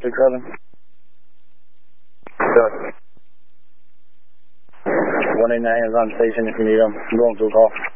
167. 189 is on station if you need them. I'm going to a call.